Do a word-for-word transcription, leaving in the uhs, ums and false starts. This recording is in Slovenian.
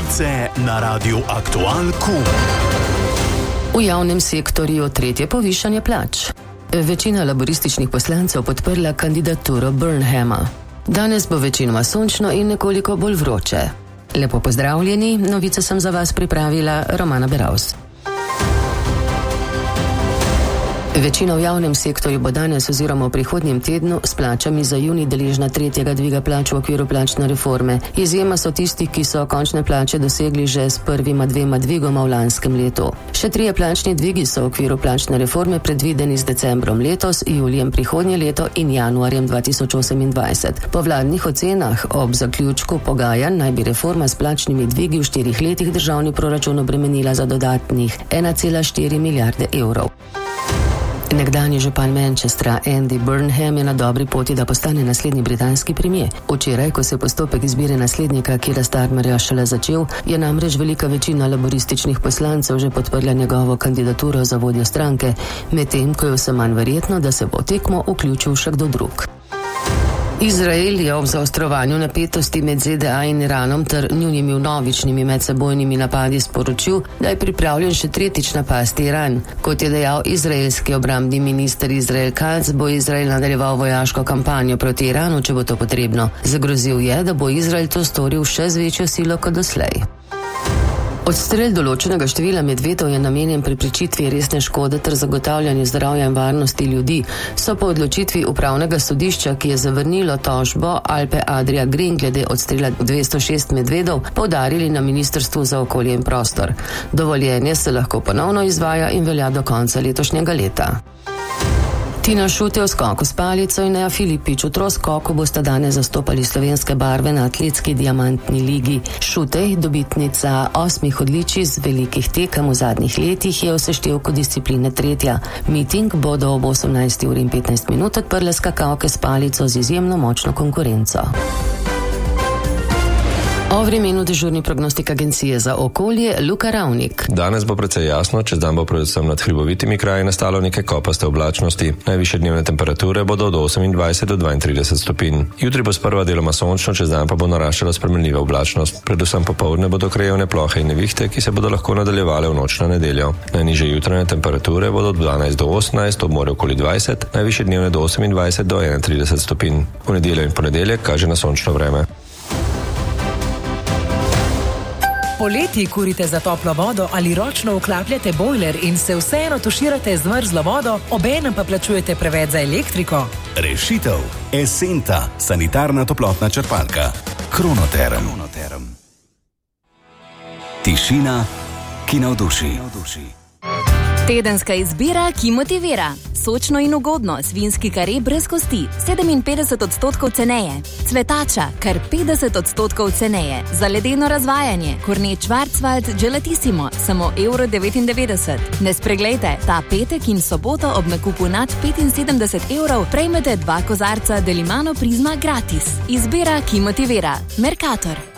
Novice na Radiu Aktual Q. V javnem sektorju tretje povišanje plač. Večina laborističnih poslancev podprla kandidaturo Burnhama. Danes bo večinoma sončno in nekoliko bolj vroče. Lepo pozdravljeni, novice sem za vas pripravila Romana Beravs. Večina v javnem sektorju bo danes oziroma v prihodnjem tednu s plačami za junij deležna tretjega dviga plač v okviru plačne reforme. Izjema so tisti, ki so končne plače dosegli že s prvima dvema dvigoma v lanskem letu. Še trije plačni dvigi so v okviru plačne reforme predvideni z decembrom letos, julijem prihodnje leto in januarjem dva tisoč osemindvajset. Po vladnih ocenah ob zaključku pogajanj naj bi reforma s plačnimi dvigi v štirih letih državni proračun obremenila za dodatnih ena cela štiri milijarde evrov. Nekdanji župan Manchestra Andy Burnham je na dobri poti, da postane naslednji britanski premier. Včeraj, ko se je postopek izbire naslednika Keira Starmerja šele začel, je namreč velika večina laborističnih poslancev že podprla njegovo kandidaturo za vodjo stranke, medtem ko je vse manj verjetno, da se bo tekmo vključil še kdo drug. Izrael je ob zaostrovanju napetosti med Z D A in Iranom ter njunimi vnovičnimi medsebojnimi napadi sporočil, da je pripravljen še tretjič napasti Iran. Kot je dejal izraelski obrambni minister Izrael Katz, bo Izrael nadaljeval vojaško kampanjo proti Iranu, če bo to potrebno. Zagrozil je, da bo Izrael to storil še z večjo silo kot doslej. Odstrel določenega števila medvedov je namenjen preprečitvi resne škode ter zagotavljanju zdravja in varnosti ljudi, so po odločitvi upravnega sodišča, ki je zavrnilo tožbo Alpe Adria Green glede odstrela dvesto šest medvedov, poudarili na Ministrstvu za okolje in prostor. Dovoljenje se lahko ponovno izvaja in velja do konca letošnjega leta. Tina Šutej v skoku s palico in Neja Filipič v troskoku bosta danes zastopali slovenske barve na atletski diamantni ligi. Šutej, dobitnica osmih odličij z velikih tekem v zadnjih letih, je v seštevku discipline tretja. Miting bodo ob osemnajsti uri in petnajst minut odprle skakalke s palico z izjemno močno konkurenco. O vremenu dežurni prognostik Agencije za okolje Luka Ravnik. Danes bo precej jasno, čez dan bo predvsem nad hribovitimi kraji nastalo nekaj kopaste oblačnosti. Najvišje dnevne temperature bodo od osemindvajset do dvaintrideset stopinj. Jutri bo sprva deloma sončno, čez dan pa bo naraščala spremenljiva oblačnost. Predvsem popoldne bodo krajevne plohe in nevihte, ki se bodo lahko nadaljevale v noč na nedeljo. Najnižje jutranje temperature bodo od dvanajst do osemnajst, ob morju okoli dvajset, najvišje dnevne do osemindvajset do enaintrideset stopinj. V nedeljo in ponedeljek kaže na sončno vreme. Poleti kurite za toplo vodo ali ročno vklapljate bojler in se vseeno tuširate z mrzlo vodo, obenem pa plačujete preveč za elektriko? Rešitev. Esenta, sanitarna toplotna črpalka. Kronoterm. Tišina, ki navduši. Tedenska izbira, ki motivira. Sočno in ugodno, svinjski kare brez kosti, sedeminpetdeset odstotkov ceneje. Cvetača, kar petdeset odstotkov ceneje. Za ledeno razvajanje, Kornet Schwarzwald Gelatissimo, samo evro devetindevetdeset. Ne spreglejte, ta petek in soboto ob nakupu nad petinsedemdeset evrov prejmete dva kozarca Delimano Prisma gratis. Izbira, ki motivira. Mercator.